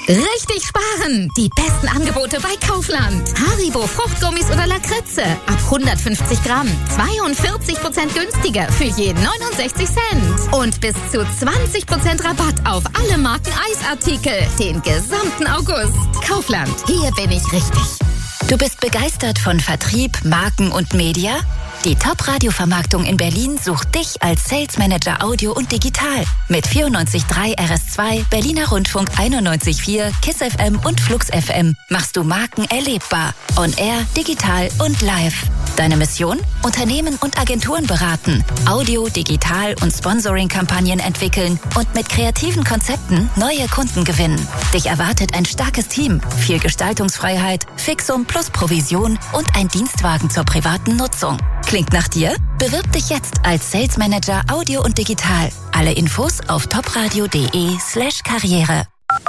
Richtig sparen! Die besten Angebote bei Kaufland. Haribo Fruchtgummis oder Lakritze. Ab 150 Gramm. 42% günstiger für je 69 Cent. Und bis zu 20% Rabatt auf alle Marken Eisartikel. Den gesamten August. Kaufland. Hier bin ich richtig. Du bist begeistert von Vertrieb, Marken und Media? Die Top-Radio-Vermarktung in Berlin sucht dich als Sales Manager Audio und Digital. Mit 94.3 RS2, Berliner Rundfunk 91.4, KISS FM und Flux FM machst du Marken erlebbar. On Air, digital und live. Deine Mission? Unternehmen und Agenturen beraten, Audio, Digital und Sponsoring-Kampagnen entwickeln und mit kreativen Konzepten neue Kunden gewinnen. Dich erwartet ein starkes Team, viel Gestaltungsfreiheit, Fixum plus Provision und ein Dienstwagen zur privaten Nutzung. Klingt nach dir? Bewirb dich jetzt als Sales Manager Audio und Digital. Alle Infos auf topradio.de/Karriere.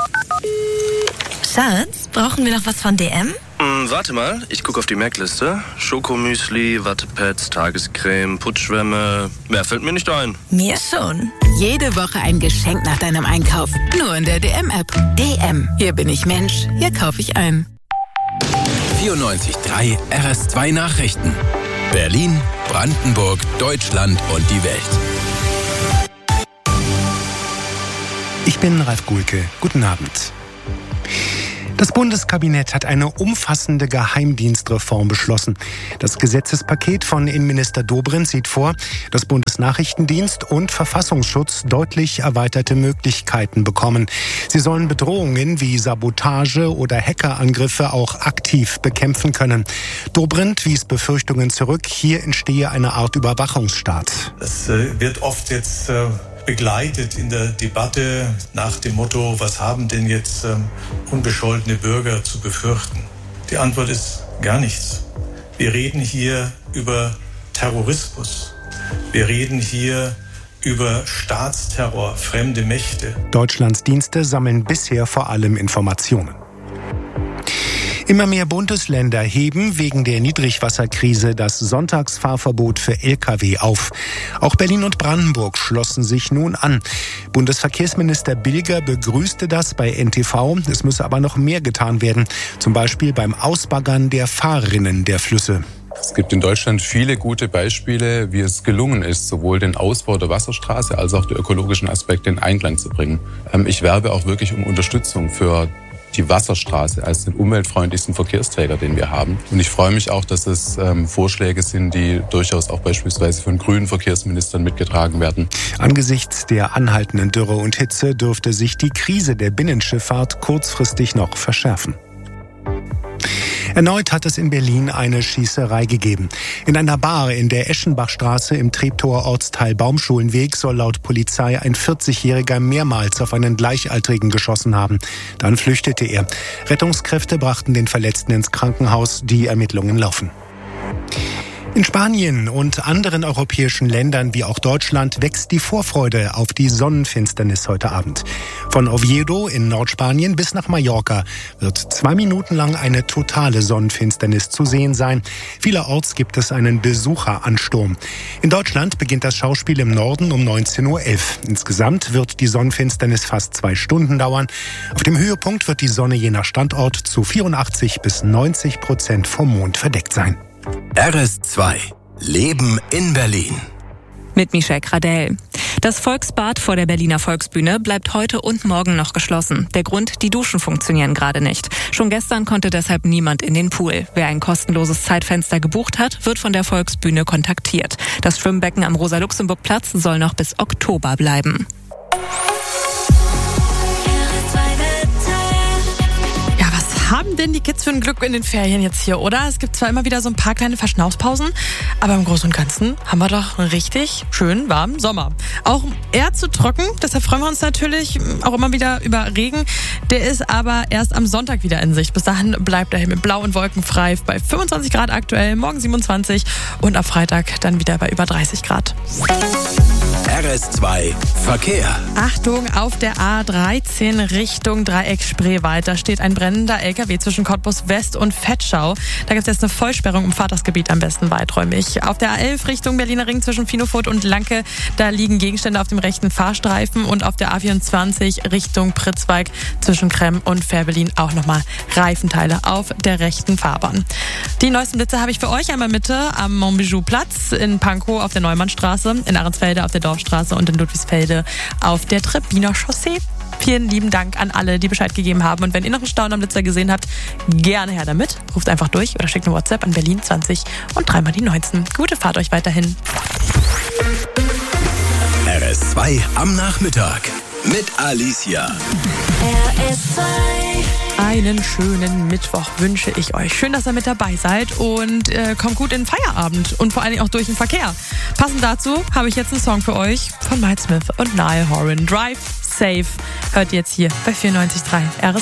Schatz, brauchen wir noch was von DM? Warte mal, ich gucke auf die Merkliste. Schokomüsli, Wattepads, Tagescreme, Putzschwämme. Mehr fällt mir nicht ein. Mir schon. Jede Woche ein Geschenk nach deinem Einkauf. Nur in der DM-App. DM. Hier bin ich Mensch. Hier kaufe ich ein. 94.3 RS2 Nachrichten. Berlin, Brandenburg, Deutschland und die Welt. Ich bin Ralf Gulke. Guten Abend. Das Bundeskabinett hat eine umfassende Geheimdienstreform beschlossen. Das Gesetzespaket von Innenminister Dobrindt sieht vor, dass Bundesnachrichtendienst und Verfassungsschutz deutlich erweiterte Möglichkeiten bekommen. Sie sollen Bedrohungen wie Sabotage oder Hackerangriffe auch aktiv bekämpfen können. Dobrindt wies Befürchtungen zurück, hier entstehe eine Art Überwachungsstaat. Es wird oft jetzt begleitet in der Debatte nach dem Motto, was haben denn jetzt unbescholtene Bürger zu befürchten? Die Antwort ist gar nichts. Wir reden hier über Terrorismus. Wir reden hier über Staatsterror, fremde Mächte. Deutschlands Dienste sammeln bisher vor allem Informationen. Immer mehr Bundesländer heben wegen der Niedrigwasserkrise das Sonntagsfahrverbot für Lkw auf. Auch Berlin und Brandenburg schlossen sich nun an. Bundesverkehrsminister Bilger begrüßte das bei NTV. Es müsse aber noch mehr getan werden, zum Beispiel beim Ausbaggern der Fahrrinnen der Flüsse. Es gibt in Deutschland viele gute Beispiele, wie es gelungen ist, sowohl den Ausbau der Wasserstraße als auch die ökologischen Aspekte in Einklang zu bringen. Ich werbe auch wirklich um Unterstützung für die Wasserstraße als den umweltfreundlichsten Verkehrsträger, den wir haben. Und ich freue mich auch, dass es Vorschläge sind, die durchaus auch beispielsweise von grünen Verkehrsministern mitgetragen werden. Angesichts der anhaltenden Dürre und Hitze dürfte sich die Krise der Binnenschifffahrt kurzfristig noch verschärfen. Erneut hat es in Berlin eine Schießerei gegeben. In einer Bar in der Eschenbachstraße im Treptower Ortsteil Baumschulenweg soll laut Polizei ein 40-Jähriger mehrmals auf einen Gleichaltrigen geschossen haben. Dann flüchtete er. Rettungskräfte brachten den Verletzten ins Krankenhaus. Die Ermittlungen laufen. In Spanien und anderen europäischen Ländern wie auch Deutschland wächst die Vorfreude auf die Sonnenfinsternis heute Abend. Von Oviedo in Nordspanien bis nach Mallorca wird 2 Minuten lang eine totale Sonnenfinsternis zu sehen sein. Vielerorts gibt es einen Besucheransturm. In Deutschland beginnt das Schauspiel im Norden um 19:11 Uhr. Insgesamt wird die Sonnenfinsternis fast 2 Stunden dauern. Auf dem Höhepunkt wird die Sonne je nach Standort zu 84-90% vom Mond verdeckt sein. RS2 Leben in Berlin. Mit Michelle Gradell. Das Volksbad vor der Berliner Volksbühne bleibt heute und morgen noch geschlossen. Der Grund, die Duschen funktionieren gerade nicht. Schon gestern konnte deshalb niemand in den Pool. Wer ein kostenloses Zeitfenster gebucht hat, wird von der Volksbühne kontaktiert. Das Schwimmbecken am Rosa-Luxemburg-Platz soll noch bis Oktober bleiben. Haben denn die Kids für ein Glück in den Ferien jetzt hier, oder? Es gibt zwar immer wieder so ein paar kleine Verschnaufspausen, aber im Großen und Ganzen haben wir doch einen richtig schönen warmen Sommer. Auch eher zu trocken, deshalb freuen wir uns natürlich auch immer wieder über Regen. Der ist aber erst am Sonntag wieder in Sicht. Bis dahin bleibt der Himmel blau und wolkenfrei bei 25 Grad aktuell, morgen 27 und am Freitag dann wieder bei über 30 Grad. RS2 Verkehr. Achtung, auf der A13 Richtung Dreieck Spreewald. Da steht ein brennender LKW zwischen Cottbus West und Vetschau. Da gibt es jetzt eine Vollsperrung, fahrt das Gebiet am besten weiträumig. Auf der A11 Richtung Berliner Ring zwischen Finofurt und Lanke, da liegen Gegenstände auf dem rechten Fahrstreifen. Und auf der A24 Richtung Pritzwalk zwischen Kremm und Fährberlin auch nochmal Reifenteile auf der rechten Fahrbahn. Die neuesten Blitze habe ich für euch einmal Mitte am Montbijou-Platz, in Pankow auf der Neumannstraße, in Ahrensfelde auf der Dorfstraße und in Ludwigsfelde auf der Trebbiner Chaussee. Vielen lieben Dank an alle, die Bescheid gegeben haben. Und wenn ihr noch einen Staunen am Blitzer gesehen habt, gerne her damit. Ruft einfach durch oder schickt eine WhatsApp an Berlin 20 und 3 mal die 19. Gute Fahrt euch weiterhin. RS2 am Nachmittag mit Alicia. RS2. Einen schönen Mittwoch wünsche ich euch. Schön, dass ihr mit dabei seid und kommt gut in den Feierabend und vor allen Dingen auch durch den Verkehr. Passend dazu habe ich jetzt einen Song für euch von Miles Smith und Niall Horan. Drive Safe hört ihr jetzt hier bei 94.3 RS2.